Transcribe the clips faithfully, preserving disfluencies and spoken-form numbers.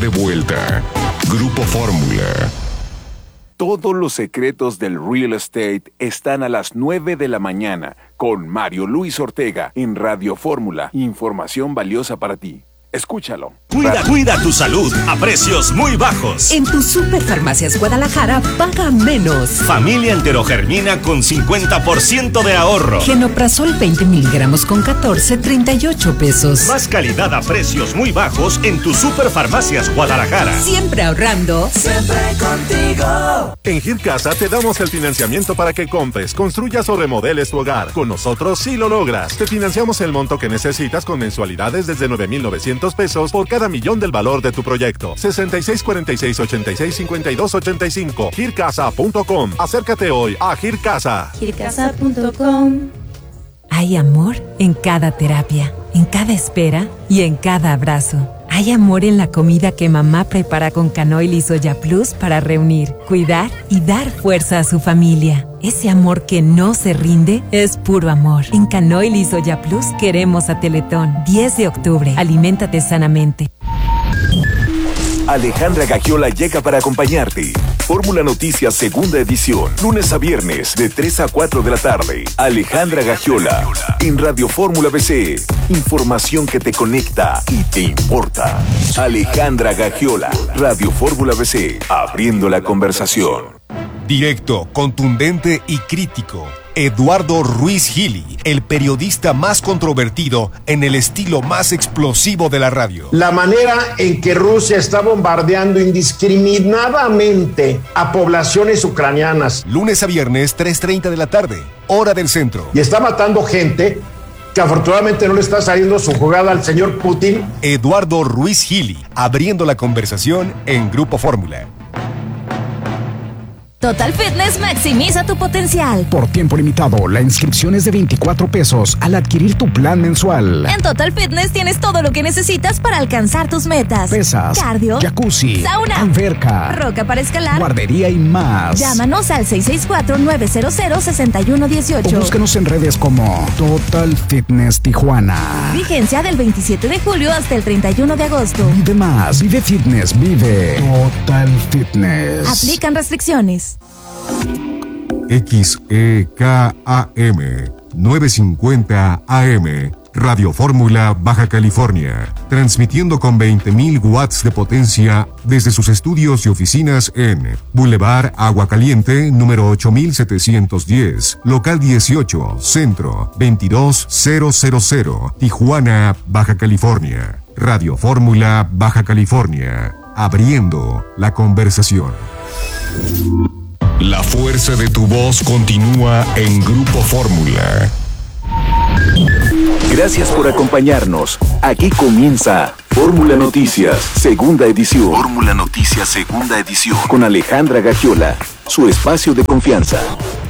de vuelta. Grupo Fórmula. Todos los secretos del real estate están a las nueve de la mañana con Mario Luis Ortega en Radio Fórmula. Información valiosa para ti. Escúchalo. Cuida, cuida tu salud a precios muy bajos. En tu Superfarmacias Guadalajara, paga menos. Familia enterogermina con cincuenta por ciento de ahorro. Genoprazol veinte miligramos con catorce, treinta y ocho pesos. Más calidad a precios muy bajos en tu Superfarmacias Guadalajara. Siempre ahorrando. Siempre contigo. En Gircasa te damos el financiamiento para que compres, construyas o remodeles tu hogar. Con nosotros sí lo logras. Te financiamos el monto que necesitas con mensualidades desde nueve mil novecientos pesos por cada millón del valor de tu proyecto. sesenta y seis cuarenta y seis ochenta y seis cincuenta y dos ochenta y cinco. gircasa punto com. Acércate hoy a Gircasa. gircasa punto com. Hay amor en cada terapia, en cada espera y en cada abrazo. Hay amor en la comida que mamá prepara con Canoil y Soya Plus para reunir, cuidar y dar fuerza a su familia. Ese amor que no se rinde es puro amor. En Canoil y Soya Plus queremos a Teletón. diez de octubre. Aliméntate sanamente. Alejandra Gagiola llega para acompañarte. Fórmula Noticias Segunda Edición, lunes a viernes de tres a cuatro de la tarde. Alejandra Gagiola en Radio Fórmula B C. Información que te conecta y te importa. Alejandra Gagiola, Radio Fórmula B C, abriendo la conversación. Directo, contundente y crítico. Eduardo Ruiz Gili, el periodista más controvertido en el estilo más explosivo de la radio. La manera en que Rusia está bombardeando indiscriminadamente a poblaciones ucranianas. Lunes a viernes, tres treinta de la tarde, hora del centro. Y está matando gente que afortunadamente no le está saliendo su jugada al señor Putin. Eduardo Ruiz Gili, abriendo la conversación en Grupo Fórmula. Total Fitness maximiza tu potencial. Por tiempo limitado, la inscripción es de veinticuatro pesos al adquirir tu plan mensual. En Total Fitness tienes todo lo que necesitas para alcanzar tus metas. Pesas, cardio, jacuzzi, sauna, alberca, roca para escalar, guardería y más. Llámanos al seis seis cuatro, nueve cero cero, seis uno uno ocho. O búscanos en redes como Total Fitness Tijuana. Vigencia del veintisiete de julio hasta el treinta y uno de agosto. Vive más, vive fitness, vive Total Fitness. Aplican restricciones. X E K A M novecientos cincuenta A M Radio Fórmula Baja California, transmitiendo con veinte mil watts de potencia desde sus estudios y oficinas en Boulevard Agua Caliente, número ocho mil setecientos diez, local dieciocho, centro veintidós mil, Tijuana, Baja California. Radio Fórmula Baja California, abriendo la conversación. La fuerza de tu voz continúa en Grupo Fórmula. Gracias por acompañarnos. Aquí comienza Fórmula Noticias, segunda edición. Fórmula Noticias, segunda edición. Con Alejandra Gagiola, su espacio de confianza.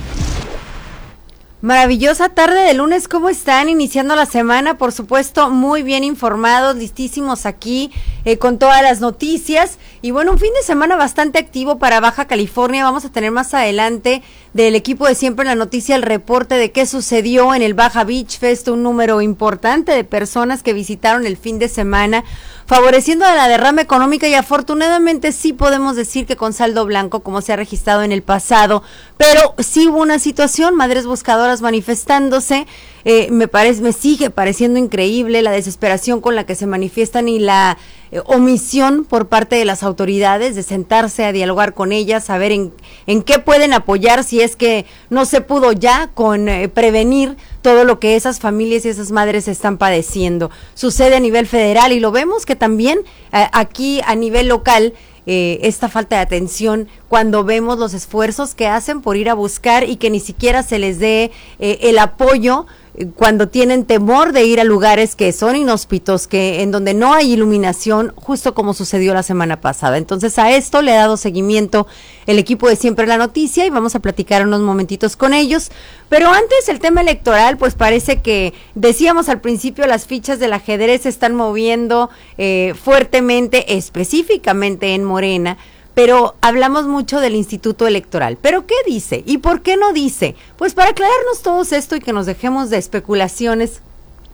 Maravillosa tarde de lunes, ¿cómo están? Iniciando la semana, por supuesto, muy bien informados, listísimos aquí eh, con todas las noticias. Y bueno, un fin de semana bastante activo para Baja California. Vamos a tener más adelante del equipo de Siempre en la Noticia el reporte de qué sucedió en el Baja Beach Fest, un número importante de personas que visitaron el fin de semana, favoreciendo a la derrama económica, y afortunadamente sí podemos decir que con saldo blanco, como se ha registrado en el pasado, pero sí hubo una situación, madres buscadoras manifestándose. Eh, me parece, me sigue pareciendo increíble la desesperación con la que se manifiestan y la eh, omisión por parte de las autoridades de sentarse a dialogar con ellas, saber en, en qué pueden apoyar si es que no se pudo ya con eh, prevenir todo lo que esas familias y esas madres están padeciendo. Sucede a nivel federal y lo vemos que también eh, aquí a nivel local. Eh, esta falta de atención cuando vemos los esfuerzos que hacen por ir a buscar y que ni siquiera se les dé eh, el apoyo eh, cuando tienen temor de ir a lugares que son inhóspitos, que en donde no hay iluminación, justo como sucedió la semana pasada. Entonces a esto le ha dado seguimiento el equipo de Siempre la Noticia y vamos a platicar unos momentitos con ellos. Pero antes el tema electoral, pues parece que decíamos al principio, las fichas del ajedrez se están moviendo eh, fuertemente, específicamente en Morena, pero hablamos mucho del Instituto Electoral. ¿Pero qué dice? ¿Y por qué no dice? Pues para aclararnos todo esto y que nos dejemos de especulaciones,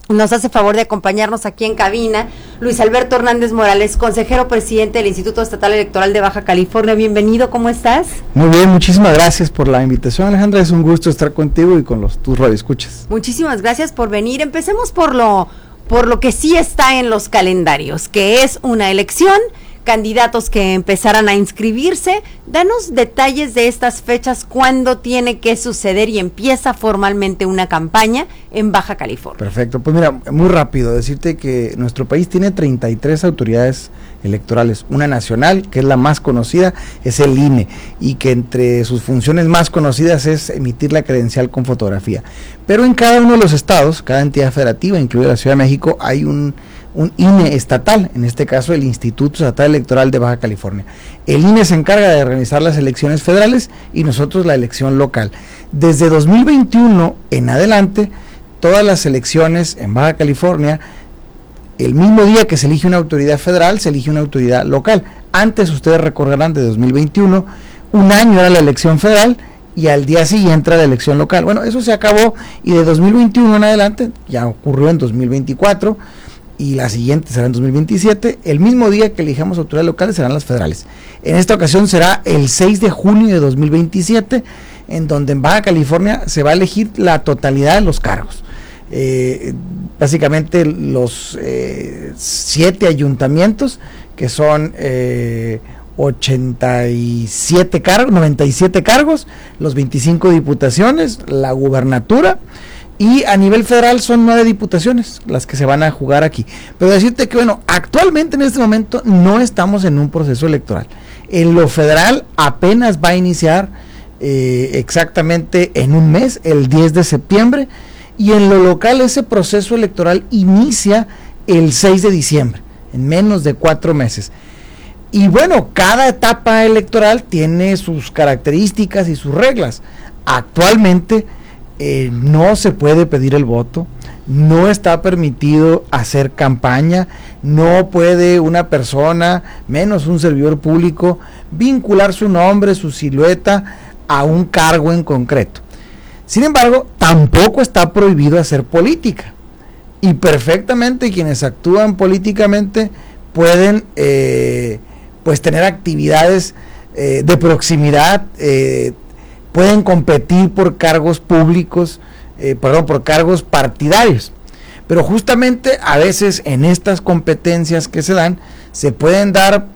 Nos hace favor de acompañarnos aquí en cabina Luis Alberto Hernández Morales, consejero presidente del Instituto Estatal Electoral de Baja California. Bienvenido, ¿cómo estás? Muy bien, muchísimas gracias por la invitación, Alejandra. Es un gusto estar contigo y con los tus radioescuchas. Muchísimas gracias por venir. Empecemos por lo, por lo que sí está en los calendarios, que es una elección, candidatos que empezarán a inscribirse. Danos detalles de estas fechas, cuándo tiene que suceder y empieza formalmente una campaña en Baja California. Perfecto, pues mira, muy rápido, decirte que nuestro país tiene treinta y tres autoridades electorales, una nacional, que es la más conocida, es el I N E, y que entre sus funciones más conocidas es emitir la credencial con fotografía. Pero en cada uno de los estados, cada entidad federativa, incluida la Ciudad de México, hay un un I N E estatal, en este caso el Instituto Estatal Electoral de Baja California. El I N E se encarga de organizar las elecciones federales y nosotros la elección local. Desde dos mil veintiuno en adelante, todas las elecciones en Baja California, el mismo día que se elige una autoridad federal, se elige una autoridad local. Antes, ustedes recordarán, de dos mil veintiuno, un año era la elección federal y al día siguiente era la elección local. Bueno, eso se acabó y de dos mil veintiuno en adelante, ya ocurrió en dos mil veinticuatro, y la siguiente será en dos mil veintisiete, el mismo día que elijamos autoridades locales serán las federales. En esta ocasión será el seis de junio de dos mil veintisiete, en donde en Baja California se va a elegir la totalidad de los cargos. Eh, básicamente los eh, siete ayuntamientos, que son eh, ochenta y siete cargos, noventa y siete cargos, los veinticinco diputaciones, la gubernatura, y a nivel federal son nueve diputaciones las que se van a jugar aquí. Pero decirte que, bueno, actualmente en este momento no estamos en un proceso electoral. En lo federal apenas va a iniciar eh, exactamente en un mes, el diez de septiembre, y en lo local ese proceso electoral inicia el seis de diciembre, en menos de cuatro meses. Y bueno, cada etapa electoral tiene sus características y sus reglas. Actualmente Eh, no se puede pedir el voto, no está permitido hacer campaña, no puede una persona, menos un servidor público, vincular su nombre, su silueta a un cargo en concreto. Sin embargo, tampoco está prohibido hacer política, y perfectamente quienes actúan políticamente pueden eh, pues tener actividades eh, de proximidad, eh, pueden competir por cargos públicos, eh, perdón, por cargos partidarios. Pero justamente a veces en estas competencias que se dan, se pueden dar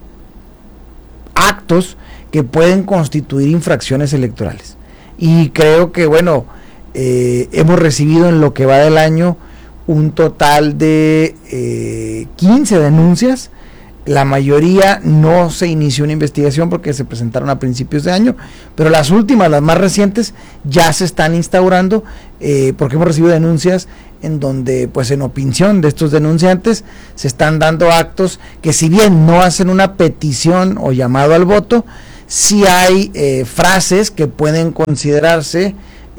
actos que pueden constituir infracciones electorales. Y creo que, bueno, eh, hemos recibido en lo que va del año un total de eh, quince denuncias. La mayoría no se inició una investigación porque se presentaron a principios de año, pero las últimas, las más recientes, ya se están instaurando, eh, porque hemos recibido denuncias en donde, pues en opinión de estos denunciantes, se están dando actos que, si bien no hacen una petición o llamado al voto, sí hay eh, frases que pueden considerarse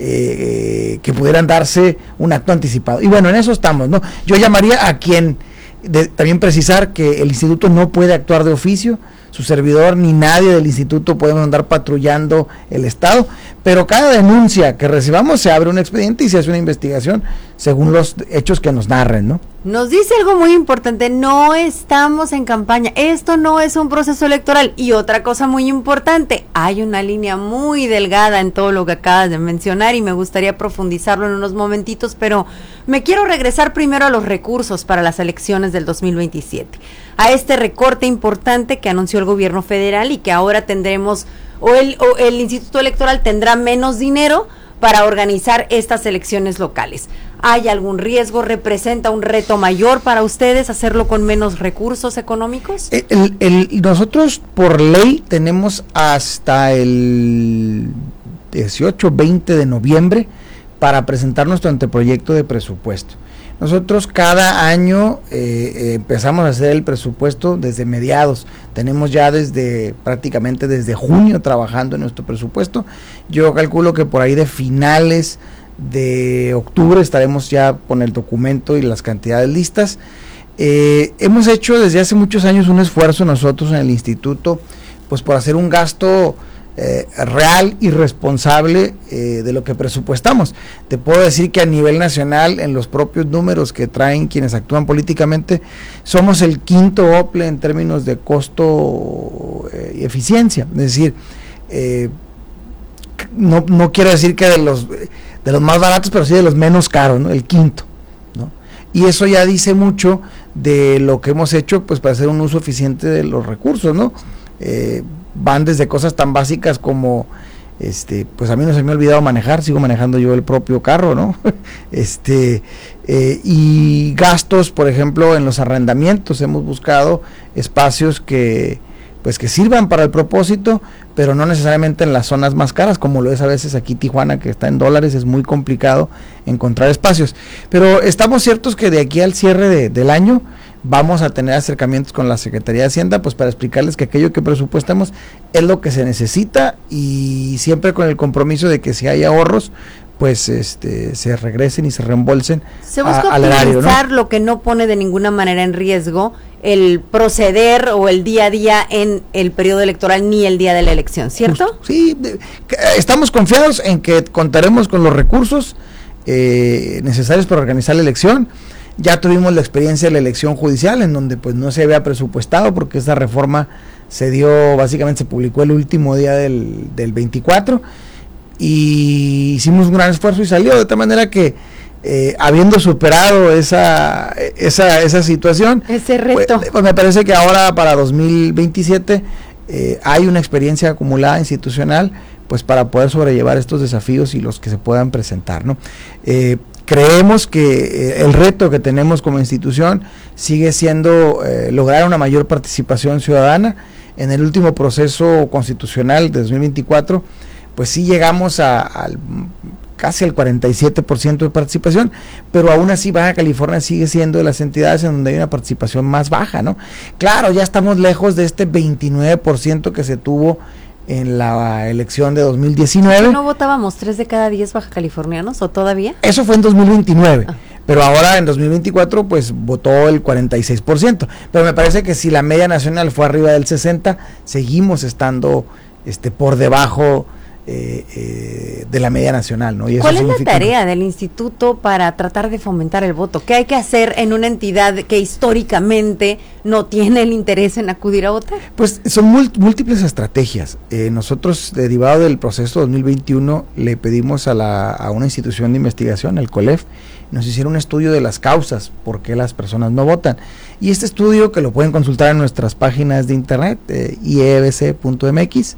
eh, que pudieran darse un acto anticipado. Y bueno, en eso estamos, ¿no? Yo llamaría a quien... De, también precisar que el instituto no puede actuar de oficio, su servidor ni nadie del instituto podemos andar patrullando el estado, pero cada denuncia que recibamos se abre un expediente y se hace una investigación según los hechos que nos narren, ¿no? Nos dice algo muy importante: no estamos en campaña, esto no es un proceso electoral. Y otra cosa muy importante, hay una línea muy delgada en todo lo que acabas de mencionar y me gustaría profundizarlo en unos momentitos, pero me quiero regresar primero a los recursos para las elecciones del dos mil veintisiete, a este recorte importante que anunció el gobierno federal y que ahora tendremos, o el, o el Instituto Electoral tendrá menos dinero para organizar estas elecciones locales. ¿Hay algún riesgo? ¿Representa un reto mayor para ustedes hacerlo con menos recursos económicos? El, el, nosotros por ley tenemos hasta el dieciocho, veinte de noviembre para presentar nuestro anteproyecto de presupuesto. Nosotros cada año eh, eh, empezamos a hacer el presupuesto desde mediados. Tenemos ya desde prácticamente desde junio trabajando en nuestro presupuesto. Yo calculo que por ahí de finales de octubre estaremos ya con el documento y las cantidades listas. Eh, hemos hecho desde hace muchos años un esfuerzo nosotros en el instituto, pues por hacer un gasto eh, real y responsable eh, de lo que presupuestamos. Te puedo decir que a nivel nacional, en los propios números que traen quienes actúan políticamente, somos el quinto OPLE en términos de costo eh, y eficiencia. Es decir, eh, no, no quiero decir que de los, de los más baratos, pero sí de los menos caros, ¿no? El quinto, ¿no? Y eso ya dice mucho de lo que hemos hecho, pues, para hacer un uso eficiente de los recursos, ¿no? Eh, van desde cosas tan básicas como, este, pues a mí no se me ha olvidado manejar, sigo manejando yo el propio carro, ¿no? este, eh, y gastos, por ejemplo, en los arrendamientos, hemos buscado espacios que, pues que sirvan para el propósito, pero no necesariamente en las zonas más caras, como lo es a veces aquí Tijuana, que está en dólares, es muy complicado encontrar espacios. Pero estamos ciertos que de aquí al cierre de, del año vamos a tener acercamientos con la Secretaría de Hacienda, pues para explicarles que aquello que presupuestamos es lo que se necesita, y siempre con el compromiso de que si hay ahorros, pues este se regresen y se reembolsen. Se busca a, al erario, optimizar, ¿no? Lo que no pone de ninguna manera en riesgo el proceder o el día a día en el periodo electoral ni el día de la elección, ¿cierto? Justo, sí, de, que, estamos confiados en que contaremos con los recursos eh, necesarios para organizar la elección. Ya tuvimos la experiencia de la elección judicial, en donde pues no se había presupuestado, porque esa reforma se dio, básicamente se publicó el último día del, del veinticuatro, y hicimos un gran esfuerzo y salió, de tal manera que eh, habiendo superado esa esa esa situación, ese reto, pues, pues me parece que ahora para dos mil veintisiete eh, hay una experiencia acumulada institucional, pues para poder sobrellevar estos desafíos y los que se puedan presentar, ¿no? Eh, Creemos que eh, el reto que tenemos como institución sigue siendo eh, lograr una mayor participación ciudadana. En el último proceso constitucional de dos mil veinticuatro, pues sí llegamos a, a casi al cuarenta y siete por ciento de participación, pero aún así Baja California sigue siendo de las entidades en donde hay una participación más baja, ¿no? Claro, ya estamos lejos de este veintinueve por ciento que se tuvo en la elección de dos mil diecinueve. ¿No votábamos tres de cada diez baja californianos o todavía? Eso fue en dos mil veintinueve, ah. pero ahora en dos mil veinticuatro pues votó el cuarenta y seis por ciento, pero me parece que si la media nacional fue arriba del sesenta, seguimos estando este por debajo eh, eh, de la media nacional, ¿no? Y eso ¿Cuál es la tarea que... del instituto para tratar de fomentar el voto? ¿Qué hay que hacer en una entidad que históricamente no tiene el interés en acudir a votar? Pues son múltiples estrategias. Eh, nosotros, derivado del proceso dos mil veintiuno, le pedimos a, la, a una institución de investigación, el COLEF, nos hiciera un estudio de las causas por qué las personas no votan. Y este estudio, que lo pueden consultar en nuestras páginas de internet, eh, i e b c punto m x,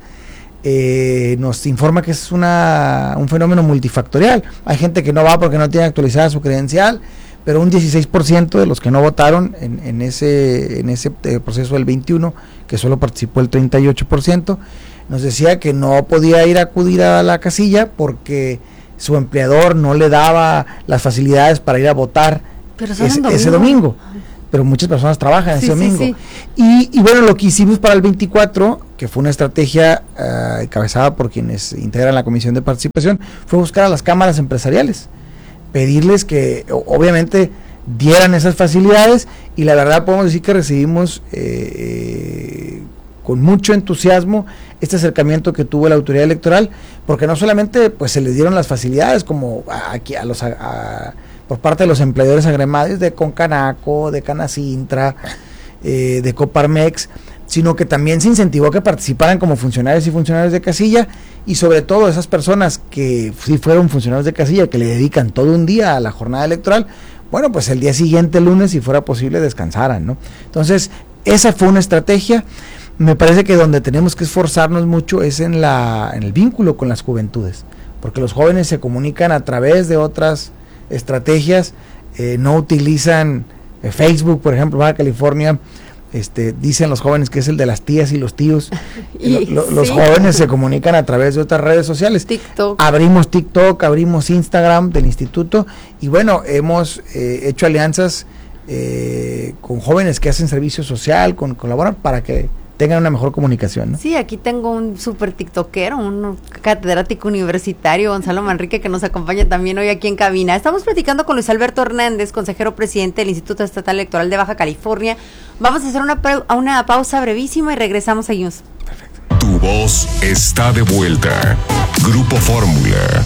Eh, nos informa que es una un fenómeno multifactorial. Hay gente que no va porque no tiene actualizada su credencial, pero un dieciséis por ciento de los que no votaron en, en ese en ese eh, proceso del veintiuno, que solo participó el treinta y ocho por ciento, nos decía que no podía ir a acudir a la casilla porque su empleador no le daba las facilidades para ir a votar ese, domingo. ese domingo. Pero muchas personas trabajan sí, ese domingo. Sí, sí. Y, y bueno, lo que hicimos para el veinticuatro, que fue una estrategia uh, encabezada por quienes integran la Comisión de Participación, fue buscar a las cámaras empresariales, pedirles que obviamente dieran esas facilidades, y la verdad podemos decir que recibimos eh, con mucho entusiasmo este acercamiento que tuvo la autoridad electoral, porque no solamente pues se les dieron las facilidades como aquí a los... A, a, por parte de los empleadores agremiados de Concanaco, de Canacintra, eh, de Coparmex, sino que también se incentivó a que participaran como funcionarios y funcionarios de casilla, y sobre todo esas personas que sí fueron funcionarios de casilla, que le dedican todo un día a la jornada electoral, bueno, pues el día siguiente, el lunes, si fuera posible, descansaran, ¿no? Entonces, esa fue una estrategia. Me parece que donde tenemos que esforzarnos mucho es en, la, en el vínculo con las juventudes, porque los jóvenes se comunican a través de otras estrategias, eh, no utilizan eh, Facebook, por ejemplo. Baja California, este, dicen los jóvenes que es el de las tías y los tíos. y, lo, lo, sí. Los jóvenes se comunican a través de otras redes sociales. TikTok. Abrimos TikTok, abrimos Instagram del instituto, y bueno, hemos eh, hecho alianzas eh, con jóvenes que hacen servicio social, con colaboran para que tengan una mejor comunicación, ¿no? Sí, aquí tengo un súper tiktokero, un catedrático universitario, Gonzalo Manrique, que nos acompaña también hoy aquí en cabina. Estamos platicando con Luis Alberto Hernández, consejero presidente del Instituto Estatal Electoral de Baja California. Vamos a hacer una, una pausa brevísima y regresamos, seguimos. Perfecto. Tu voz está de vuelta. Grupo Fórmula.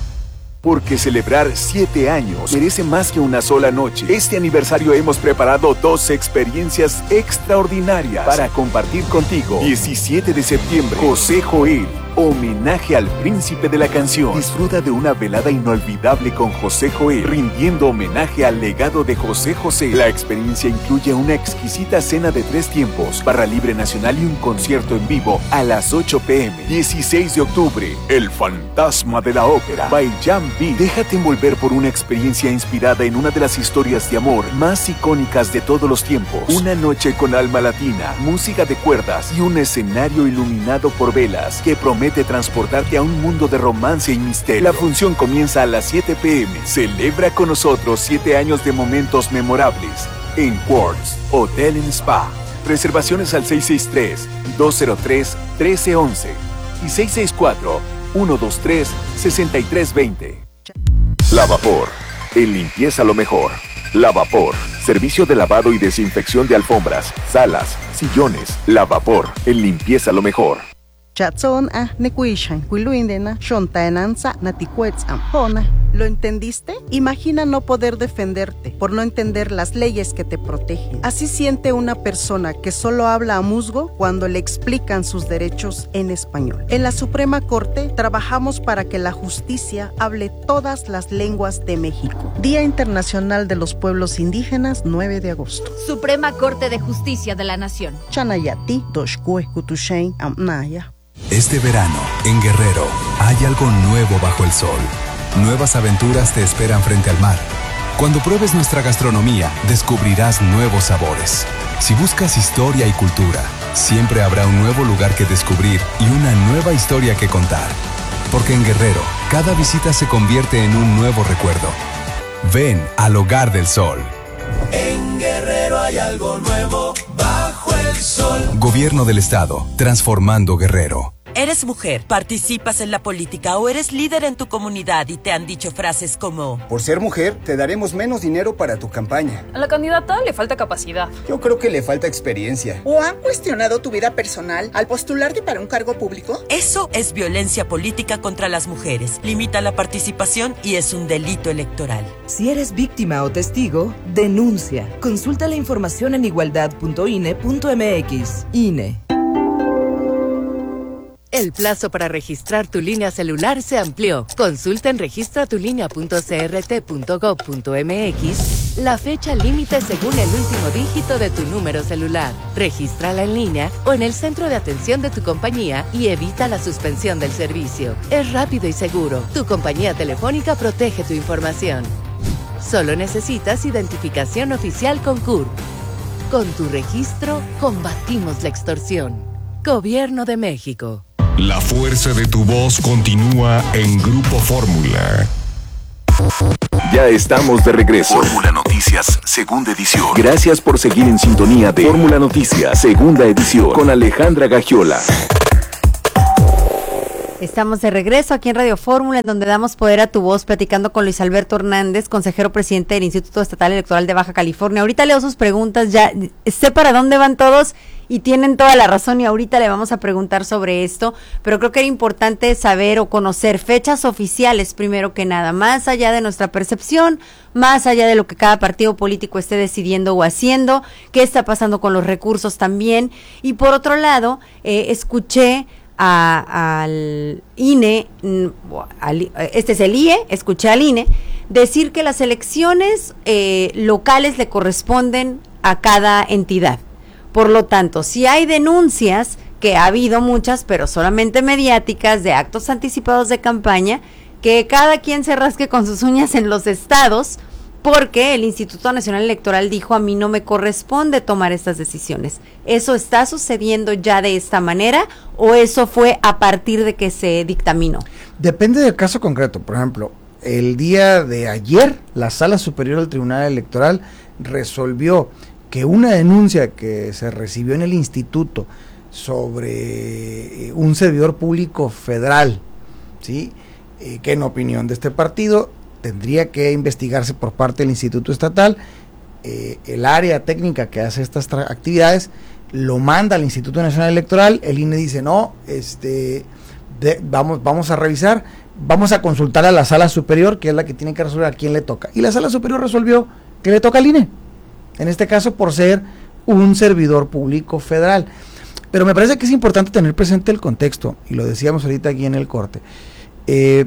Porque celebrar siete años merece más que una sola noche. Este aniversario hemos preparado dos experiencias extraordinarias para compartir contigo. diecisiete de septiembre, José Joel, homenaje al príncipe de la canción. Disfruta de una velada inolvidable con José Joel, rindiendo homenaje al legado de José José. La experiencia incluye una exquisita cena de tres tiempos, barra libre nacional y un concierto en vivo a las ocho pe eme. dieciséis de octubre, El fantasma de la ópera, by Jan B. Déjate envolver por una experiencia inspirada en una de las historias de amor más icónicas de todos los tiempos. Una noche con alma latina, música de cuerdas y un escenario iluminado por velas que promete transportarte a un mundo de romance y misterio. La función comienza a las siete pe eme. Celebra con nosotros siete años de momentos memorables en Quartz Hotel and Spa. Reservaciones al seis seis tres, dos cero tres, uno tres uno uno y seis seis cuatro, uno dos tres, seis tres dos cero. Lavapor, en limpieza lo mejor. Lavapor, servicio de lavado y desinfección de alfombras, salas, sillones. Lavapor, en limpieza lo mejor. Chatson a nekuishan kuiluindena shontaenanza naticuets ampona. ¿Lo entendiste? Imagina no poder defenderte por no entender las leyes que te protegen. Así siente una persona que solo habla a musgo cuando le explican sus derechos en español. En la Suprema Corte trabajamos para que la justicia hable todas las lenguas de México. Día Internacional de los Pueblos Indígenas, nueve de agosto. Suprema Corte de Justicia de la Nación. Chanayati, Doshkue, Kutushain, Amnaya. Este verano, en Guerrero, hay algo nuevo bajo el sol. Nuevas aventuras te esperan frente al mar. Cuando pruebes nuestra gastronomía, descubrirás nuevos sabores. Si buscas historia y cultura, siempre habrá un nuevo lugar que descubrir y una nueva historia que contar. Porque en Guerrero, cada visita se convierte en un nuevo recuerdo. Ven al Hogar del Sol. En Guerrero hay algo nuevo bajo el sol. Gobierno del Estado, transformando Guerrero. Eres mujer, participas en la política o eres líder en tu comunidad y te han dicho frases como: por ser mujer, te daremos menos dinero para tu campaña. A la candidata le falta capacidad. Yo creo que le falta experiencia. ¿O han cuestionado tu vida personal al postularte para un cargo público? Eso es violencia política contra las mujeres. Limita la participación y es un delito electoral. Si eres víctima o testigo, denuncia. Consulta la información en igualdad punto i n e punto m x. I N E. El plazo para registrar tu línea celular se amplió. Consulta en registra tu línea punto c r t punto gov punto m x la fecha límite según el último dígito de tu número celular. Regístrala en línea o en el centro de atención de tu compañía y evita la suspensión del servicio. Es rápido y seguro. Tu compañía telefónica protege tu información. Solo necesitas identificación oficial con C U R. Con tu registro, combatimos la extorsión. Gobierno de México. La fuerza de tu voz continúa en Grupo Fórmula. Ya estamos de regreso. Fórmula Noticias, segunda edición. Gracias por seguir en sintonía de Fórmula Noticias, segunda edición, con Alejandra Gagiola. Estamos de regreso aquí en Radio Fórmula, en donde damos poder a tu voz, platicando con Luis Alberto Hernández, consejero presidente del Instituto Estatal Electoral de Baja California. Ahorita leo sus preguntas, ya sé para dónde van todos y tienen toda la razón, y ahorita le vamos a preguntar sobre esto, pero creo que era importante saber o conocer fechas oficiales primero que nada, más allá de nuestra percepción, más allá de lo que cada partido político esté decidiendo o haciendo, qué está pasando con los recursos también. Y por otro lado, eh, escuché A, al I N E, al, este es el I E, escuché al I N E decir que las elecciones eh, locales le corresponden a cada entidad. Por lo tanto, si hay denuncias, que ha habido muchas, pero solamente mediáticas, de actos anticipados de campaña, que cada quien se rasque con sus uñas en los estados, porque el Instituto Nacional Electoral dijo: a mí no me corresponde tomar estas decisiones. ¿Eso está sucediendo ya de esta manera o eso fue a partir de que se dictaminó? Depende del caso concreto. Por ejemplo, el día de ayer, la Sala Superior del Tribunal Electoral resolvió que una denuncia que se recibió en el instituto sobre un servidor público federal, ¿sí?, eh, que en opinión de este partido tendría que investigarse por parte del Instituto Estatal, eh, el área técnica que hace estas tra- actividades lo manda al Instituto Nacional Electoral, el I N E dice, no, este, de, vamos, vamos a revisar, vamos a consultar a la Sala Superior, que es la que tiene que resolver a quién le toca. Y la Sala Superior resolvió que le toca al I N E, en este caso por ser un servidor público federal. Pero me parece que es importante tener presente el contexto, y lo decíamos ahorita aquí en el corte. Eh,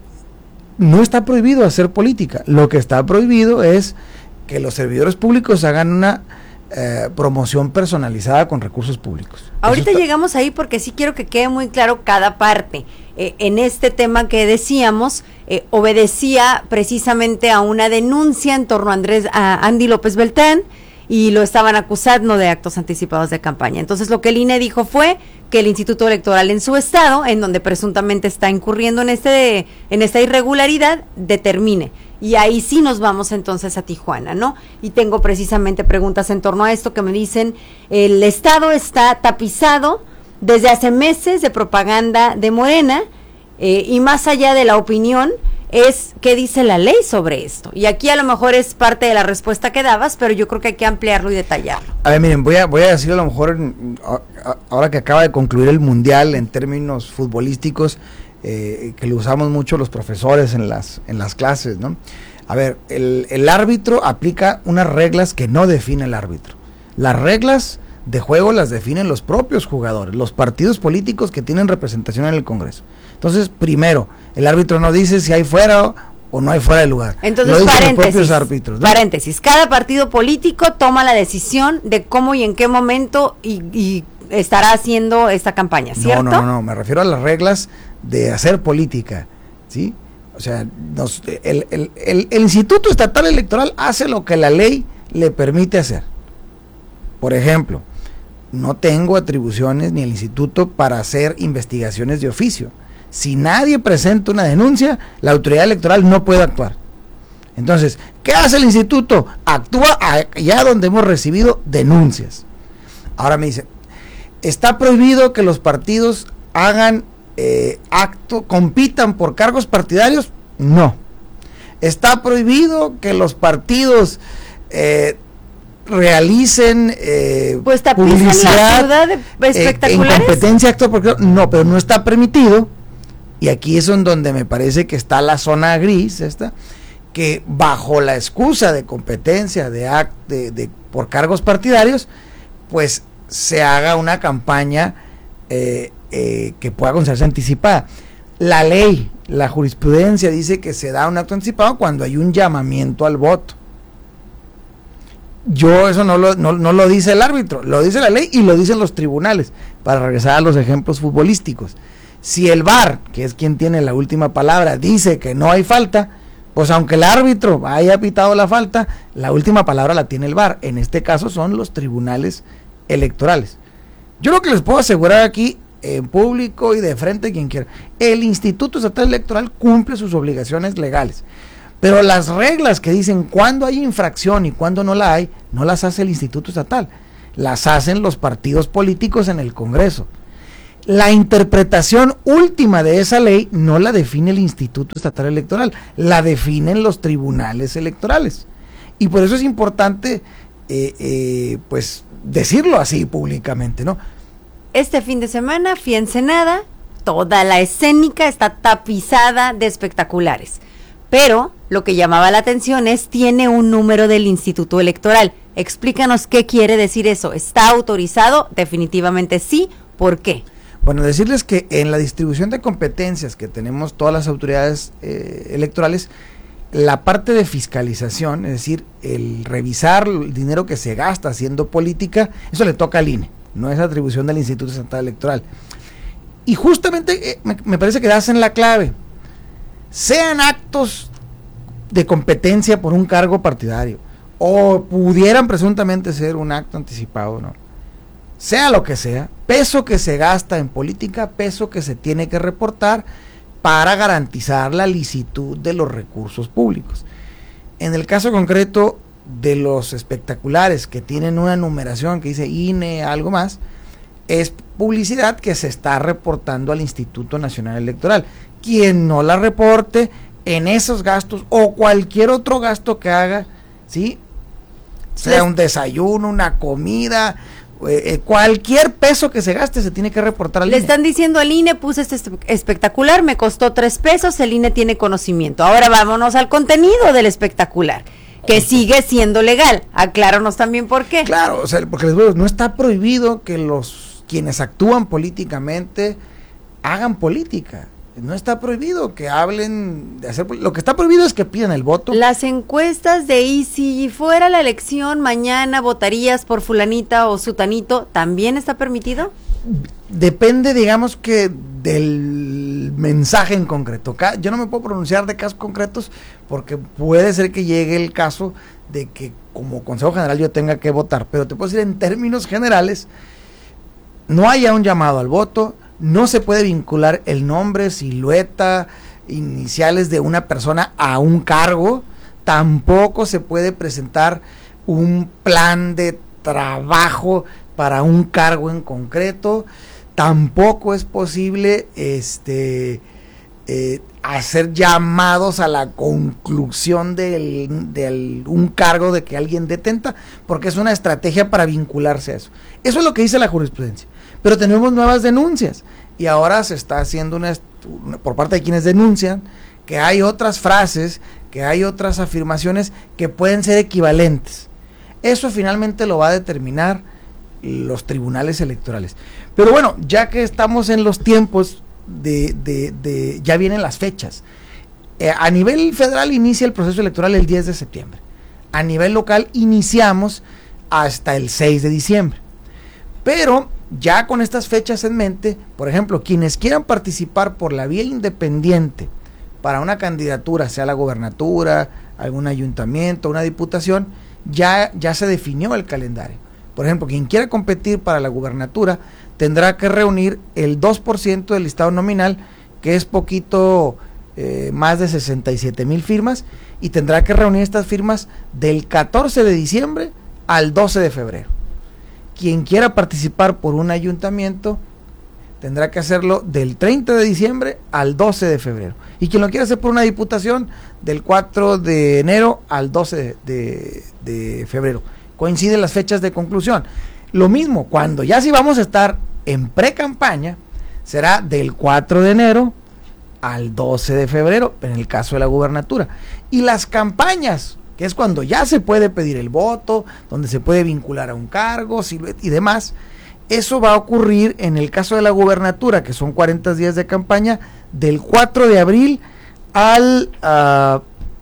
no está prohibido hacer política, lo que está prohibido es que los servidores públicos hagan una eh, promoción personalizada con recursos públicos. Ahorita llegamos ahí porque sí quiero que quede muy claro cada parte. Eh, en este tema que decíamos, eh, obedecía precisamente a una denuncia en torno a Andrés, a Andy López Beltrán, y lo estaban acusando de actos anticipados de campaña. Entonces lo que el I N E dijo fue que el Instituto Electoral en su estado, en donde presuntamente está incurriendo en este en esta irregularidad, determine. Y ahí sí nos vamos entonces a Tijuana, ¿no? Y tengo precisamente preguntas en torno a esto que me dicen, el estado está tapizado desde hace meses de propaganda de Morena, eh, y más allá de la opinión, es qué dice la ley sobre esto. Y aquí a lo mejor es parte de la respuesta que dabas, pero yo creo que hay que ampliarlo y detallarlo. A ver, miren, voy a, voy a decir a lo mejor, ahora que acaba de concluir el Mundial en términos futbolísticos, eh, que lo usamos mucho los profesores en las, en las clases, ¿no? A ver, el, el árbitro aplica unas reglas que no define el árbitro. Las reglas de juego las definen los propios jugadores, los partidos políticos que tienen representación en el Congreso. Entonces, primero, el árbitro no dice si hay fuera o no hay fuera de lugar. Entonces, paréntesis, árbitros, ¿no? paréntesis, cada partido político toma la decisión de cómo y en qué momento y, y estará haciendo esta campaña, ¿cierto? No, no, no, no, me refiero a las reglas de hacer política, ¿sí? O sea, nos, el, el, el, el Instituto Estatal Electoral hace lo que la ley le permite hacer. Por ejemplo, no tengo atribuciones ni el instituto para hacer investigaciones de oficio. Si nadie presenta una denuncia, la autoridad electoral no puede actuar. Entonces, ¿qué hace el instituto? Actúa allá donde hemos recibido denuncias. Ahora me dice, ¿está prohibido que los partidos hagan eh, acto, compitan por cargos partidarios? No. ¿Está prohibido que los partidos eh, realicen eh, pues publicidad la de espectaculares? Eh, en competencia acto porque no, pero no está permitido, y aquí es en donde me parece que está la zona gris esta, que bajo la excusa de competencia de, act, de, de por cargos partidarios, pues se haga una campaña eh, eh, que pueda considerarse anticipada. La ley, la jurisprudencia dice que se da un acto anticipado cuando hay un llamamiento al voto. Yo eso no lo, no, no lo dice el árbitro, lo dice la ley y lo dicen los tribunales, para regresar a los ejemplos futbolísticos. Si el V A R, que es quien tiene la última palabra, dice que no hay falta, pues aunque el árbitro haya pitado la falta, la última palabra la tiene el V A R. En este caso son los tribunales electorales. Yo lo que les puedo asegurar aquí, en público y de frente, quien quiera, el Instituto Estatal Electoral cumple sus obligaciones legales. Pero las reglas que dicen cuándo hay infracción y cuándo no la hay, no las hace el Instituto Estatal, las hacen los partidos políticos en el Congreso. La interpretación última de esa ley no la define el Instituto Estatal Electoral, la definen los tribunales electorales. Y por eso es importante, eh, eh, pues, decirlo así públicamente, ¿no? Este fin de semana fui a Ensenada, toda la escénica está tapizada de espectaculares. Pero lo que llamaba la atención es, tiene un número del Instituto Electoral. Explícanos qué quiere decir eso. ¿Está autorizado? Definitivamente sí. ¿Por qué? Bueno, decirles que en la distribución de competencias que tenemos todas las autoridades eh, electorales, la parte de fiscalización, es decir, el revisar el dinero que se gasta haciendo política, eso le toca al I N E, no es atribución del Instituto Estatal Electoral. Y justamente eh, me, me parece que hacen la clave. Sean actos de competencia por un cargo partidario o pudieran presuntamente ser un acto anticipado, ¿no? Sea lo que sea, peso que se gasta en política, peso que se tiene que reportar para garantizar la licitud de los recursos públicos. En el caso concreto de los espectaculares que tienen una numeración que dice I N E, algo más, es publicidad que se está reportando al Instituto Nacional Electoral. Quien no la reporte en esos gastos o cualquier otro gasto que haga, ¿sí? Sea un desayuno, una comida, Eh, cualquier peso que se gaste se tiene que reportar al Le I N E. están diciendo al I N E, puse este espectacular, me costó tres pesos, el I N E tiene conocimiento. Ahora vámonos al contenido del espectacular, que sigue siendo legal. Acláranos también por qué. Claro, o sea, porque les digo, no está prohibido que los quienes actúan políticamente hagan política. No está prohibido que hablen de hacer. Lo que está prohibido es que pidan el voto. Las encuestas de y si fuera la elección mañana votarías por fulanita o sutanito, ¿también está permitido? Depende, digamos que del mensaje en concreto. Yo no me puedo pronunciar de casos concretos porque puede ser que llegue el caso de que como Consejo General yo tenga que votar, pero te puedo decir en términos generales, no haya un llamado al voto. No se puede vincular el nombre, silueta, iniciales de una persona a un cargo. Tampoco se puede presentar un plan de trabajo para un cargo en concreto. Tampoco es posible este, eh, hacer llamados a la conclusión de un cargo de que alguien detenta, porque es una estrategia para vincularse a eso. Eso es lo que dice la jurisprudencia. Pero tenemos nuevas denuncias y ahora se está haciendo una, una por parte de quienes denuncian que hay otras frases, que hay otras afirmaciones que pueden ser equivalentes. Eso finalmente lo va a determinar los tribunales electorales. Pero bueno, ya que estamos en los tiempos de, de, de ya vienen las fechas. Eh, a nivel federal inicia el proceso electoral el diez de septiembre. A nivel local iniciamos hasta el seis de diciembre. Pero ya con estas fechas en mente, por ejemplo, quienes quieran participar por la vía independiente para una candidatura, sea la gobernatura, algún ayuntamiento, una diputación, ya, ya se definió el calendario. Por ejemplo, quien quiera competir para la gubernatura tendrá que reunir el dos por ciento del listado nominal, que es poquito eh, más de sesenta y siete mil firmas, y tendrá que reunir estas firmas del catorce de diciembre al doce de febrero. Quien quiera participar por un ayuntamiento tendrá que hacerlo del treinta de diciembre al doce de febrero. Y quien lo quiera hacer por una diputación, del cuatro de enero al doce de, de, de febrero. Coinciden las fechas de conclusión. Lo mismo, cuando ya sí vamos a estar en pre-campaña, será del cuatro de enero al doce de febrero, en el caso de la gubernatura. Y las campañas, que es cuando ya se puede pedir el voto, donde se puede vincular a un cargo y demás, eso va a ocurrir en el caso de la gubernatura, que son cuarenta días de campaña, del cuatro de abril al uh,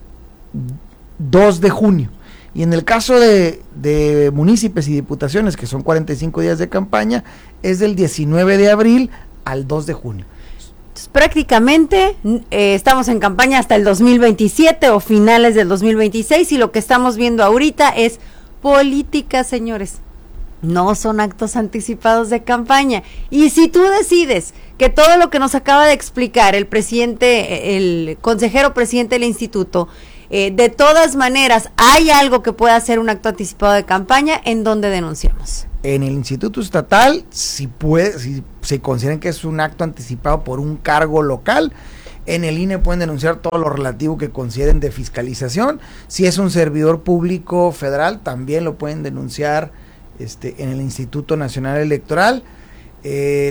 dos de junio. Y en el caso de, de municipios y diputaciones, que son cuarenta y cinco días de campaña, es del diecinueve de abril al dos de junio. Entonces, prácticamente eh, estamos en campaña hasta el dos mil veintisiete o finales del dos mil veintiséis, y lo que estamos viendo ahorita es política, señores. No son actos anticipados de campaña. Y si tú decides que todo lo que nos acaba de explicar el presidente, el consejero presidente del instituto, eh, de todas maneras hay algo que pueda ser un acto anticipado de campaña, ¿en dónde denunciamos? En el Instituto Estatal, si puede, si se consideran que es un acto anticipado por un cargo local. En el I N E pueden denunciar todo lo relativo que consideren de fiscalización. Si es un servidor público federal, también lo pueden denunciar este, en el Instituto Nacional Electoral. Eh,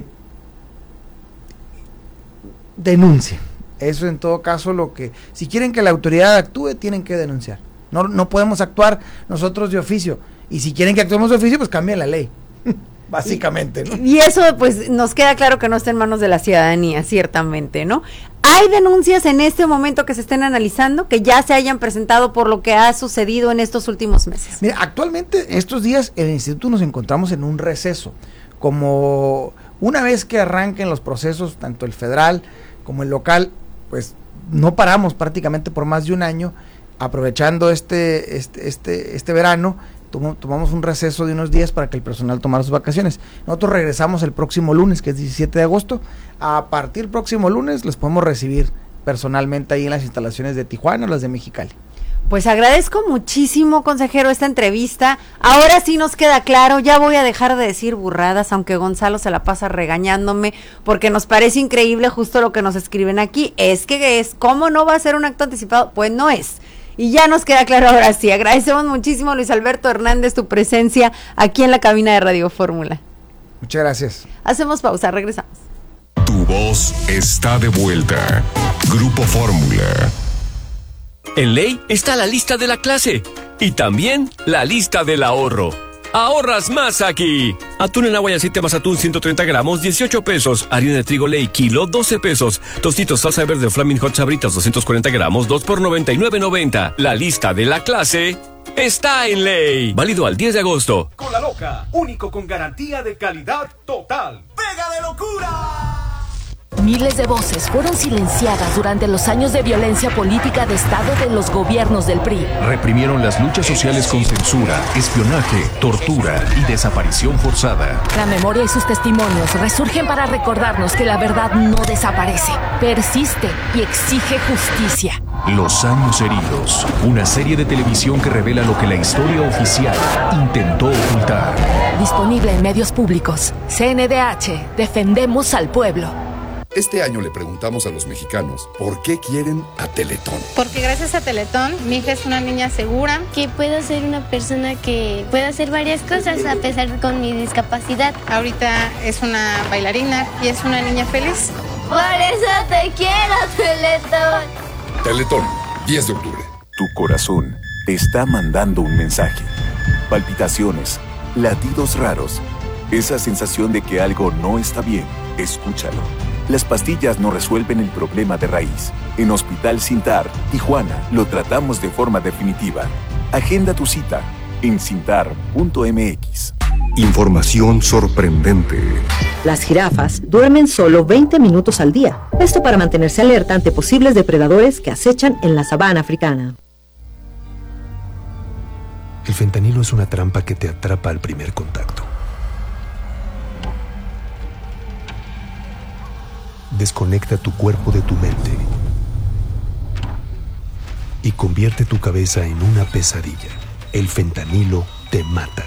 denuncien. Eso en todo caso lo que, si quieren que la autoridad actúe, tienen que denunciar. No, no podemos actuar nosotros de oficio. Y si quieren que actuemos de oficio, pues cambien la ley. Básicamente, ¿no? Y eso pues nos queda claro que no está en manos de la ciudadanía, ciertamente, ¿no? ¿Hay denuncias en este momento que se estén analizando, que ya se hayan presentado por lo que ha sucedido en estos últimos meses? Mira, actualmente estos días en el instituto nos encontramos en un receso. Como una vez que arranquen los procesos, tanto el federal como el local, pues no paramos prácticamente por más de un año, aprovechando este, este, este, este verano. Tomamos un receso de unos días para que el personal tomara sus vacaciones. Nosotros regresamos el próximo lunes, que es diecisiete de agosto. A partir del próximo lunes les podemos recibir personalmente ahí en las instalaciones de Tijuana o las de Mexicali. Pues agradezco muchísimo, consejero, esta entrevista. Ahora sí nos queda claro, ya voy a dejar de decir burradas, aunque Gonzalo se la pasa regañándome, porque nos parece increíble justo lo que nos escriben aquí. Es que es, ¿cómo no va a ser un acto anticipado? Pues no es. Y ya nos queda claro ahora sí. Agradecemos muchísimo, Luis Alberto Hernández, tu presencia aquí en la cabina de Radio Fórmula. Muchas gracias. Hacemos pausa, regresamos. Tu voz está de vuelta. Grupo Fórmula. En Ley está la lista de la clase y también la lista del ahorro. ¡Ahorras más aquí! Atún en agua y aceite más atún ciento treinta gramos, dieciocho pesos. Harina de trigo Ley, kilo, doce pesos. Tostitos salsa verde Flaming Hot Sabritas, doscientos cuarenta gramos, dos por noventa y nueve noventa. La lista de la clase está en Ley. Válido al diez de agosto. Cola Loca, único con garantía de calidad total. ¡Pega de locura! Miles de voces fueron silenciadas durante los años de violencia política de Estado de los gobiernos del P R I. Reprimieron las luchas sociales con censura, espionaje, tortura y desaparición forzada. La memoria y sus testimonios resurgen para recordarnos que la verdad no desaparece, persiste y exige justicia. Los años heridos, una serie de televisión que revela lo que la historia oficial intentó ocultar. Disponible en medios públicos. C N D H, defendemos al pueblo. Este año le preguntamos a los mexicanos por qué quieren a Teletón. Porque gracias a Teletón, mi hija es una niña segura. Que puedo ser una persona que pueda hacer varias cosas a pesar de con mi discapacidad. Ahorita es una bailarina y es una niña feliz. Por eso te quiero, Teletón. Teletón, diez de octubre. Tu corazón te está mandando un mensaje. Palpitaciones, latidos raros, esa sensación de que algo no está bien. Escúchalo. Las pastillas no resuelven el problema de raíz. En Hospital Sintar, Tijuana, lo tratamos de forma definitiva. Agenda tu cita en sintar punto m x. Información sorprendente. Las jirafas duermen solo veinte minutos al día. Esto para mantenerse alerta ante posibles depredadores que acechan en la sabana africana. El fentanilo es una trampa que te atrapa al primer contacto. Desconecta tu cuerpo de tu mente y convierte tu cabeza en una pesadilla. El fentanilo te mata.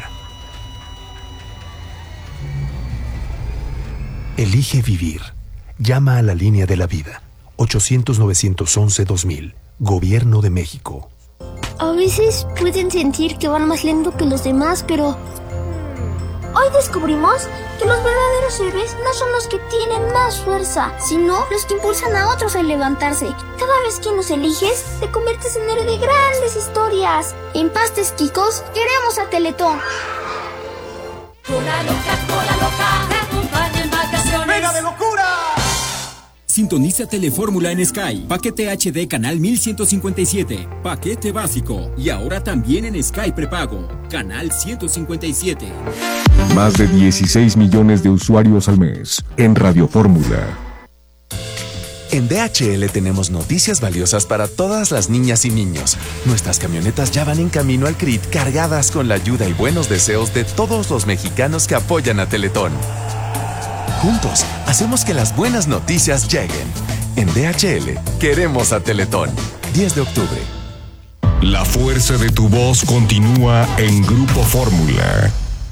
Elige vivir. Llama a la línea de la vida. ochocientos, novecientos once, dos mil. Gobierno de México. A veces pueden sentir que van más lento que los demás, pero hoy descubrimos que los verdaderos héroes no son los que tienen más fuerza, sino los que impulsan a otros a levantarse. Cada vez que nos eliges, te conviertes en héroe de grandes historias. En Pastes Quicos, queremos a Teletón. Cola loca, cola loca, te acompaña en vacaciones. ¡Pega de locura! Sintoniza Telefórmula en Sky. Paquete H D canal mil ciento cincuenta y siete. Paquete básico. Y ahora también en Sky prepago. Canal ciento cincuenta y siete. Más de dieciséis millones de usuarios al mes en Radio Fórmula. En D H L tenemos noticias valiosas para todas las niñas y niños. Nuestras camionetas ya van en camino al C R I T cargadas con la ayuda y buenos deseos de todos los mexicanos que apoyan a Teletón. Juntos, hacemos que las buenas noticias lleguen. En D H L, queremos a Teletón. diez de octubre. La fuerza de tu voz continúa en Grupo Fórmula.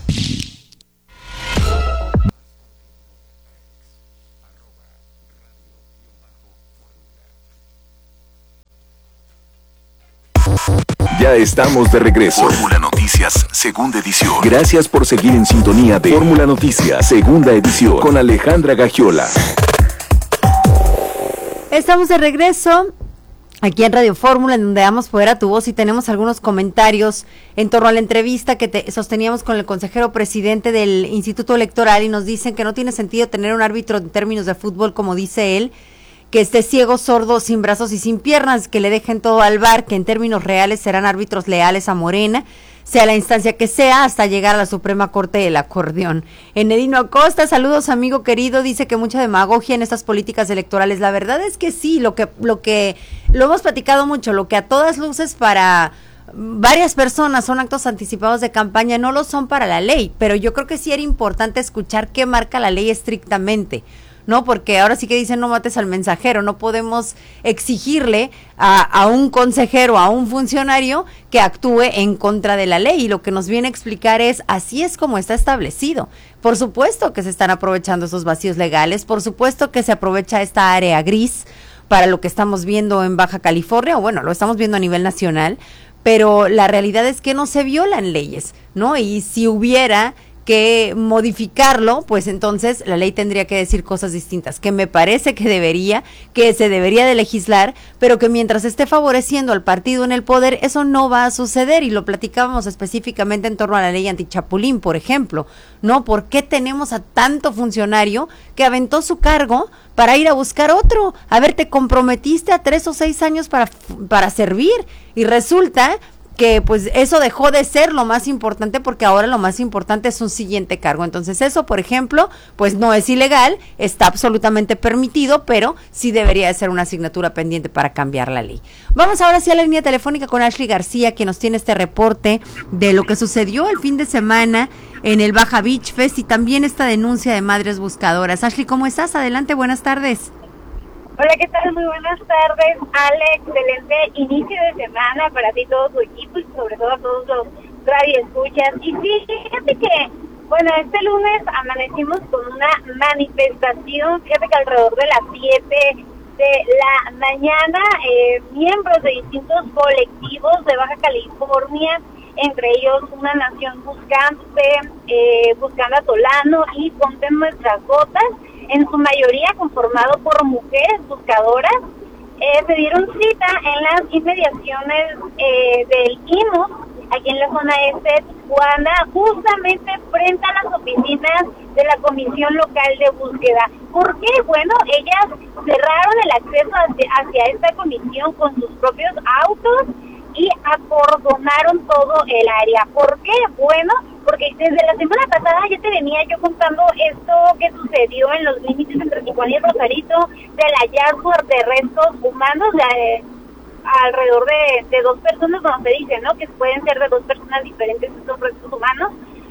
Ya estamos de regreso. Fórmula Noticias, segunda edición. Gracias por seguir en sintonía de Fórmula Noticias, segunda edición, con Alejandra Gagiola. Estamos de regreso aquí en Radio Fórmula, en donde damos poder a tu voz y tenemos algunos comentarios en torno a la entrevista que te sosteníamos con el consejero presidente del Instituto Electoral, y nos dicen que no tiene sentido tener un árbitro en términos de fútbol, como dice él, que esté ciego, sordo, sin brazos y sin piernas, que le dejen todo al V A R, que en términos reales serán árbitros leales a Morena, sea la instancia que sea, hasta llegar a la Suprema Corte del Acordeón. Enedino Acosta, saludos amigo querido, dice que mucha demagogia en estas políticas electorales. La verdad es que sí, lo que, lo que, lo hemos platicado mucho, lo que a todas luces para varias personas son actos anticipados de campaña, no lo son para la ley, pero yo creo que sí era importante escuchar qué marca la ley estrictamente, ¿no? Porque ahora sí que dicen no mates al mensajero, no podemos exigirle a, a un consejero, a un funcionario que actúe en contra de la ley, y lo que nos viene a explicar es, así es como está establecido. Por supuesto que se están aprovechando esos vacíos legales, por supuesto que se aprovecha esta área gris, para lo que estamos viendo en Baja California, o bueno, lo estamos viendo a nivel nacional, pero la realidad es que no se violan leyes, ¿no? Y si hubiera que modificarlo, pues entonces la ley tendría que decir cosas distintas, que me parece que debería, que se debería de legislar, pero que mientras esté favoreciendo al partido en el poder, eso no va a suceder, y lo platicábamos específicamente en torno a la ley antichapulín, por ejemplo, ¿no? ¿Por qué tenemos a tanto funcionario que aventó su cargo para ir a buscar otro? A ver, te comprometiste a tres o seis años para, para servir, y resulta que pues eso dejó de ser lo más importante, porque ahora lo más importante es un siguiente cargo. Entonces eso, por ejemplo, pues no es ilegal, está absolutamente permitido, pero sí debería de ser una asignatura pendiente para cambiar la ley. Vamos ahora sí a la línea telefónica con Ashley García, que nos tiene este reporte de lo que sucedió el fin de semana en el Baja Beach Fest y también esta denuncia de madres buscadoras. Ashley, ¿cómo estás? Adelante, buenas tardes. Hola, ¿qué tal? Muy buenas tardes, Ale. Excelente inicio de semana para ti, todo tu equipo y sobre todo a todos los radioescuchas. Y sí, fíjate que, bueno, este lunes amanecimos con una manifestación, fíjate que alrededor de las siete de la mañana, eh, miembros de distintos colectivos de Baja California, entre ellos Una Nación Buscante, eh, Buscando a Tolano y Ponte Nuestras Botas, en su mayoría conformado por mujeres buscadoras, eh, se dieron cita en las inmediaciones eh, del I M U S, aquí en la zona este de Tijuana, justamente frente a las oficinas de la Comisión Local de Búsqueda. ¿Por qué? Bueno, ellas cerraron el acceso hacia, hacia esta comisión con sus propios autos y acordonaron todo el área. ¿Por qué? Bueno, porque desde la semana pasada ya te venía yo contando esto que sucedió en los límites entre Tijuana y Rosarito, del hallazgo de restos humanos de, alrededor de, de dos personas, como se dice, ¿no? Que pueden ser de dos personas diferentes estos restos humanos,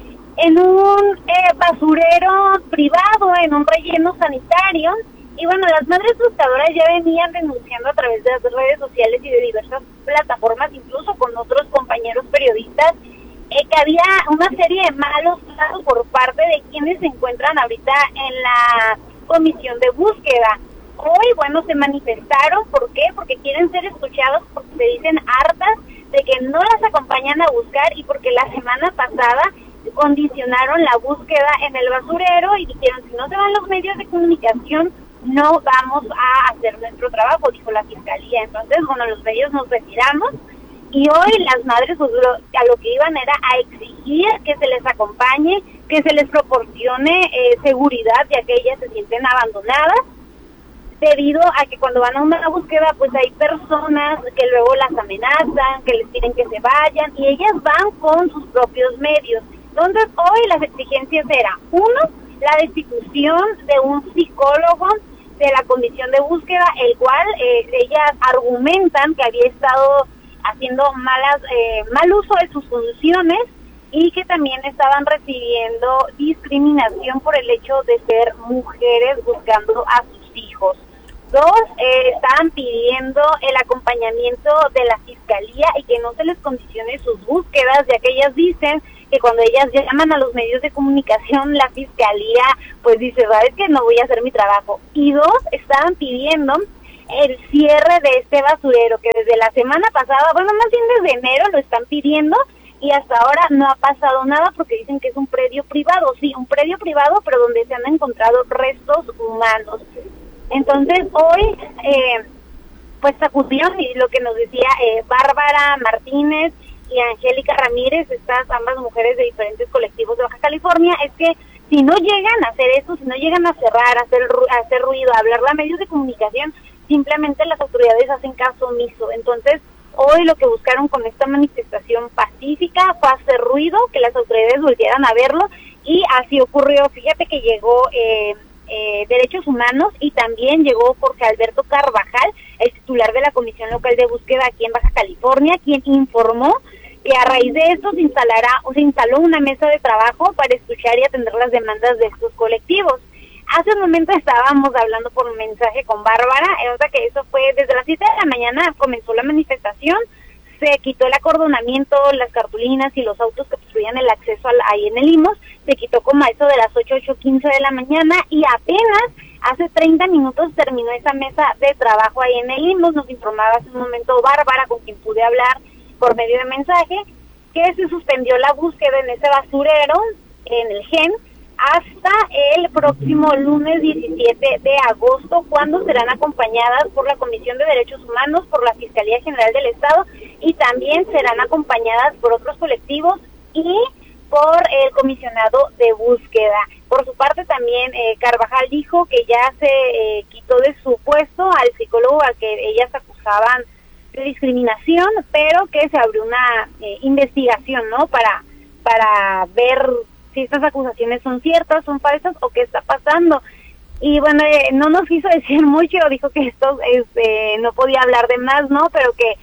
en un eh, basurero privado, en un relleno sanitario. Y bueno, las madres buscadoras ya venían denunciando a través de las redes sociales y de diversas plataformas, incluso con otros compañeros periodistas, eh, que había una serie de malos tratos por parte de quienes se encuentran ahorita en la comisión de búsqueda. Hoy, bueno, se manifestaron. ¿Por qué? Porque quieren ser escuchados, porque se dicen hartas de que no las acompañan a buscar y porque la semana pasada condicionaron la búsqueda en el basurero y dijeron, si no se van los medios de comunicación, no vamos a hacer nuestro trabajo, dijo la fiscalía. Entonces, bueno, los medios nos retiramos y hoy las madres pues, lo, a lo que iban era a exigir que se les acompañe, que se les proporcione eh, seguridad, ya que ellas se sienten abandonadas, debido a que cuando van a una búsqueda pues hay personas que luego las amenazan, que les piden que se vayan y ellas van con sus propios medios. Entonces, hoy las exigencias eran, uno, la destitución de un psicólogo de la comisión de búsqueda, el cual eh, ellas argumentan que había estado haciendo malas eh, mal uso de sus funciones y que también estaban recibiendo discriminación por el hecho de ser mujeres buscando a sus hijos. Dos, eh, estaban pidiendo el acompañamiento de la fiscalía y que no se les condicione sus búsquedas, ya que ellas dicen que cuando ellas llaman a los medios de comunicación, la fiscalía pues dice, sabes que no voy a hacer mi trabajo. Y dos, estaban pidiendo el cierre de este basurero, que desde la semana pasada, bueno, más bien desde enero lo están pidiendo y hasta ahora no ha pasado nada porque dicen que es un predio privado, sí, un predio privado, pero donde se han encontrado restos humanos. Entonces hoy eh, pues sacudieron y lo que nos decía eh, Bárbara Martínez y Angélica Ramírez, estas ambas mujeres de diferentes colectivos de Baja California, es que si no llegan a hacer eso, si no llegan a cerrar, a hacer, a hacer ruido, a hablarle a medios de comunicación, simplemente las autoridades hacen caso omiso. Entonces, hoy lo que buscaron con esta manifestación pacífica fue hacer ruido, que las autoridades volvieran a verlo, y así ocurrió. Fíjate que llegó eh, eh, Derechos Humanos y también llegó Jorge Alberto Carvajal, el titular de la Comisión Local de Búsqueda aquí en Baja California, quien informó que a raíz de esto se instalará o se instaló una mesa de trabajo para escuchar y atender las demandas de estos colectivos. Hace un momento estábamos hablando por un mensaje con Bárbara, o sea que eso fue desde las siete de la mañana, comenzó la manifestación, se quitó el acordonamiento, las cartulinas y los autos que obstruían el acceso al, ahí en el I M U S, se quitó como a eso de las ocho, ocho quince de la mañana y apenas Hace treinta minutos terminó esa mesa de trabajo ahí en el Limos. Nos informaba hace un momento Bárbara, con quien pude hablar por medio de mensaje, que se suspendió la búsqueda en ese basurero, en el G E N, hasta el próximo lunes diecisiete de agosto, cuando serán acompañadas por la Comisión de Derechos Humanos, por la Fiscalía General del Estado, y también serán acompañadas por otros colectivos y por el comisionado de búsqueda. Por su parte también eh, Carvajal dijo que ya se eh, quitó de su puesto al psicólogo al que ellas acusaban de discriminación, pero que se abrió una eh, investigación, ¿no? Para, para ver si estas acusaciones son ciertas, son falsas o qué está pasando. Y bueno, eh, no nos quiso decir mucho, dijo que esto este, no podía hablar de más, ¿no? Pero que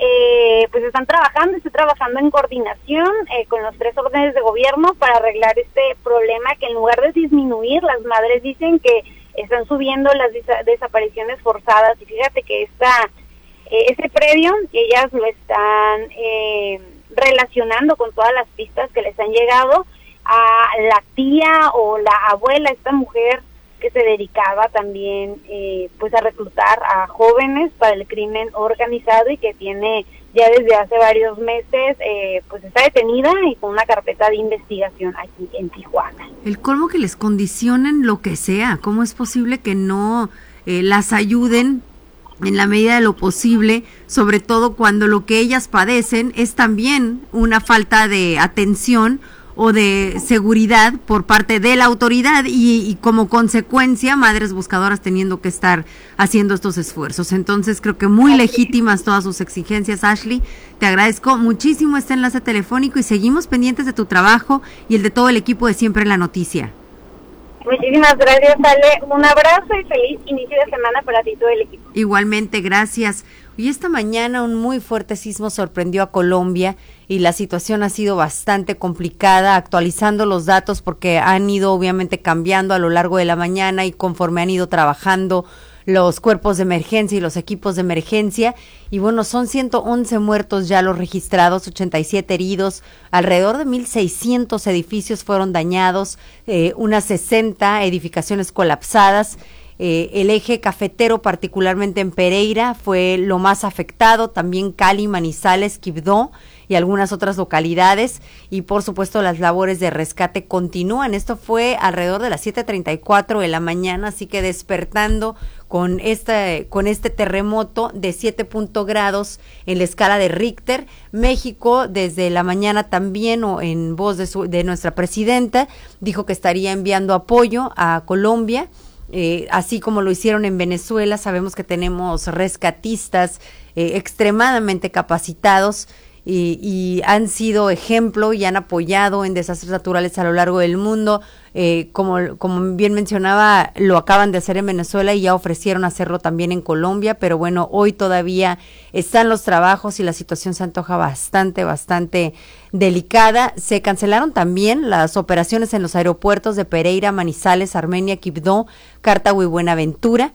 eh, pues están trabajando, estoy trabajando en coordinación eh, con los tres órdenes de gobierno para arreglar este problema, que en lugar de disminuir, las madres dicen que están subiendo las desa- desapariciones forzadas. Y fíjate que esta, eh, ese predio, ellas lo están eh, relacionando con todas las pistas que les han llegado a la tía o la abuela, esta mujer que se dedicaba también eh, pues a reclutar a jóvenes para el crimen organizado y que tiene ya desde hace varios meses eh, pues está detenida y con una carpeta de investigación aquí en Tijuana. El colmo que les condicionen lo que sea, ¿cómo es posible que no eh, las ayuden en la medida de lo posible, sobre todo cuando lo que ellas padecen es también una falta de atención o de seguridad por parte de la autoridad y, y como consecuencia madres buscadoras teniendo que estar haciendo estos esfuerzos? Entonces creo que muy legítimas todas sus exigencias. Ashley, te agradezco muchísimo este enlace telefónico y seguimos pendientes de tu trabajo y el de todo el equipo de Siempre la Noticia. Muchísimas gracias, Ale, un abrazo y feliz inicio de semana para ti y todo el equipo. Igualmente, gracias. Y esta mañana un muy fuerte sismo sorprendió a Colombia y la situación ha sido bastante complicada, actualizando los datos porque han ido obviamente cambiando a lo largo de la mañana y conforme han ido trabajando los cuerpos de emergencia y los equipos de emergencia. Y bueno, son ciento once muertos ya los registrados, ochenta y siete heridos, alrededor de mil seiscientos edificios fueron dañados, eh, unas sesenta edificaciones colapsadas. Eh, el eje cafetero, particularmente en Pereira, fue lo más afectado, también Cali, Manizales, Quibdó y algunas otras localidades, y por supuesto las labores de rescate continúan. Esto fue alrededor de las siete treinta y cuatro de la mañana, así que despertando con este, con este terremoto de siete punto grados en la escala de Richter. México desde la mañana también, o en voz de, su, de nuestra presidenta, dijo que estaría enviando apoyo a Colombia. Eh, así como lo hicieron en Venezuela. Sabemos que tenemos rescatistas eh, extremadamente capacitados y, y han sido ejemplo y han apoyado en desastres naturales a lo largo del mundo. Eh, como, como bien mencionaba, lo acaban de hacer en Venezuela y ya ofrecieron hacerlo también en Colombia, pero bueno, hoy todavía están los trabajos y la situación se antoja bastante, bastante delicada. Se cancelaron también las operaciones en los aeropuertos de Pereira, Manizales, Armenia, Quibdó, Cartago y Buenaventura,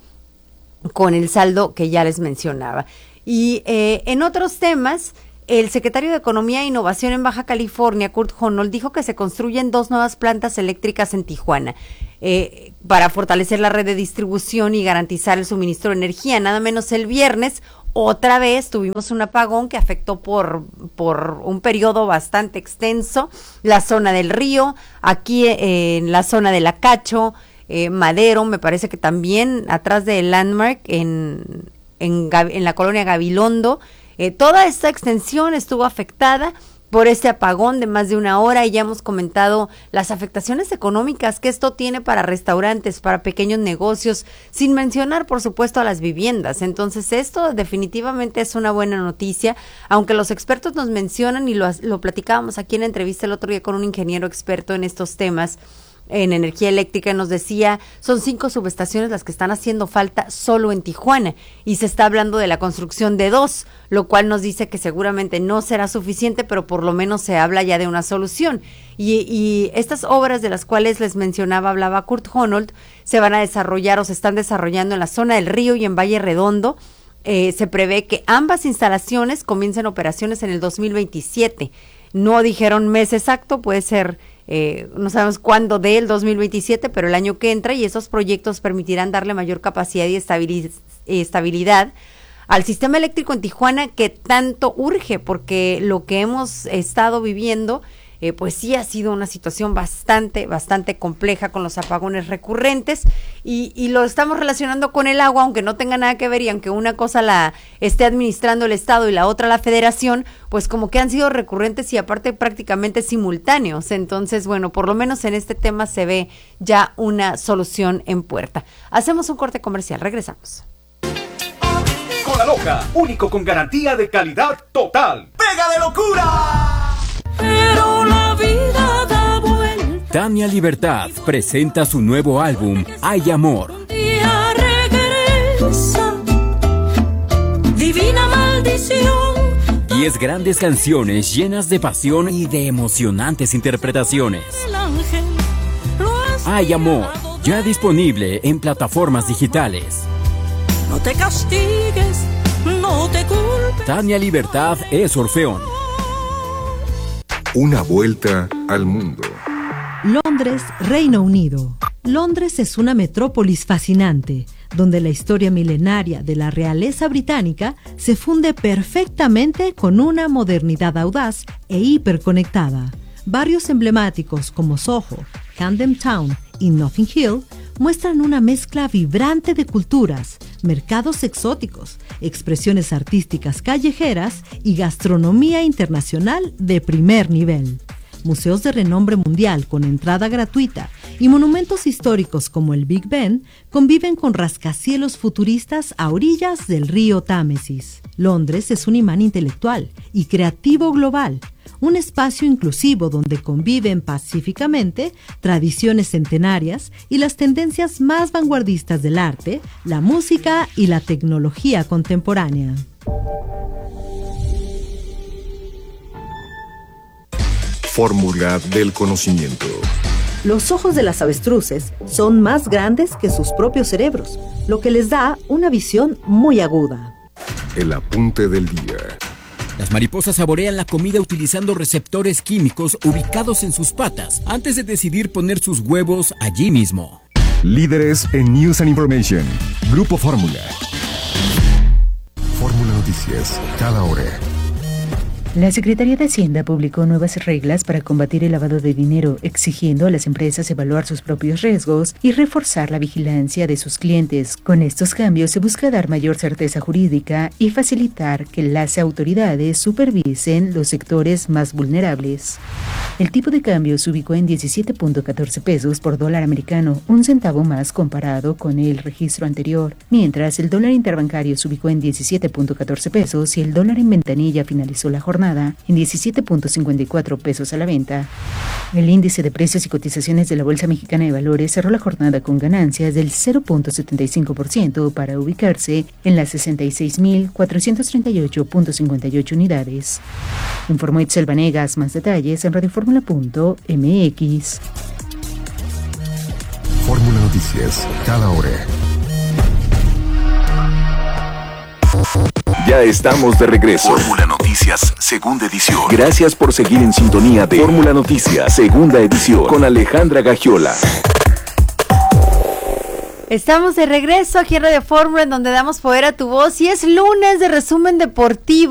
con el saldo que ya les mencionaba. Y eh, en otros temas, el secretario de Economía e Innovación en Baja California, Kurt Honold, dijo que se construyen dos nuevas plantas eléctricas en Tijuana eh, para fortalecer la red de distribución y garantizar el suministro de energía. Nada menos el viernes, otra vez tuvimos un apagón que afectó por, por un periodo bastante extenso la zona del Río, aquí eh, en la zona de La Cacho, eh, Madero, me parece que también atrás de Landmark, en, en, en la colonia Gabilondo. Eh, toda esta extensión estuvo afectada por este apagón de más de una hora y ya hemos comentado las afectaciones económicas que esto tiene para restaurantes, para pequeños negocios, sin mencionar por supuesto a las viviendas. Entonces esto definitivamente es una buena noticia, aunque los expertos nos mencionan y lo, lo platicábamos aquí en la entrevista el otro día con un ingeniero experto en estos temas en energía eléctrica, nos decía, son cinco subestaciones las que están haciendo falta solo en Tijuana y se está hablando de la construcción de dos, lo cual nos dice que seguramente no será suficiente, pero por lo menos se habla ya de una solución. Y, y estas obras de las cuales les mencionaba, hablaba Kurt Honold, se van a desarrollar o se están desarrollando en la zona del Río y en Valle Redondo. Eh, se prevé que ambas instalaciones comiencen operaciones en el dos mil veintisiete. No dijeron mes exacto, puede ser eh, no sabemos cuándo del dos mil veintisiete, pero el año que entra, y esos proyectos permitirán darle mayor capacidad y estabiliz- estabilidad al sistema eléctrico en Tijuana, que tanto urge, porque lo que hemos estado viviendo Eh, pues sí ha sido una situación bastante, bastante compleja con los apagones recurrentes y, y lo estamos relacionando con el agua, aunque no tenga nada que ver y aunque una cosa la esté administrando el Estado y la otra la Federación, pues como que han sido recurrentes y aparte prácticamente simultáneos. Entonces, bueno, por lo menos en este tema se ve ya una solución en puerta. Hacemos un corte comercial, regresamos. Con la Loca, único con garantía de calidad total. ¡Pega de locura! Pero la vida da vuelta. Tania Libertad presenta su nuevo álbum, Hay Amor. Un día regresa, divina maldición. Diez grandes canciones llenas de pasión y de emocionantes interpretaciones. El ángel lo has Hay Amor, ya disponible en plataformas digitales. No te castigues, no te culpes. Tania Libertad es Orfeón. Una vuelta al mundo. Londres, Reino Unido. Londres es una metrópolis fascinante, donde la historia milenaria de la realeza británica se funde perfectamente con una modernidad audaz e hiperconectada. Barrios emblemáticos como Soho, Camden Town y Notting Hill muestran una mezcla vibrante de culturas, mercados exóticos, expresiones artísticas callejeras y gastronomía internacional de primer nivel. Museos de renombre mundial con entrada gratuita y monumentos históricos como el Big Ben conviven con rascacielos futuristas a orillas del río Támesis. Londres es un imán intelectual y creativo global, un espacio inclusivo donde conviven pacíficamente tradiciones centenarias y las tendencias más vanguardistas del arte, la música y la tecnología contemporánea. Fórmula del conocimiento. Los ojos de las avestruces son más grandes que sus propios cerebros, lo que les da una visión muy aguda. El apunte del día. Las mariposas saborean la comida utilizando receptores químicos ubicados en sus patas antes de decidir poner sus huevos allí mismo. Líderes en News and Information. Grupo Fórmula. Fórmula Noticias, cada hora. La Secretaría de Hacienda publicó nuevas reglas para combatir el lavado de dinero, exigiendo a las empresas evaluar sus propios riesgos y reforzar la vigilancia de sus clientes. Con estos cambios se busca dar mayor certeza jurídica y facilitar que las autoridades supervisen los sectores más vulnerables. El tipo de cambio se ubicó en diecisiete punto catorce pesos por dólar americano, un centavo más comparado con el registro anterior, mientras el dólar interbancario se ubicó en diecisiete punto catorce pesos y el dólar en ventanilla finalizó la jornada en diecisiete punto cincuenta y cuatro pesos a la venta. El índice de precios y cotizaciones de la Bolsa Mexicana de Valores cerró la jornada con ganancias del cero punto setenta y cinco por ciento para ubicarse en las sesenta y seis mil cuatrocientos treinta y ocho punto cincuenta y ocho unidades. Informó Itzel Vanegas. Más detalles en radioformula punto m x. Fórmula Noticias, cada hora. Ya estamos de regreso. Fórmula Noticias, segunda edición. Gracias por seguir en sintonía de Fórmula Noticias, segunda edición, con Alejandra Gagiola. Estamos de regreso aquí en Radio Fórmula, en donde damos poder a tu voz, y es lunes de resumen deportivo.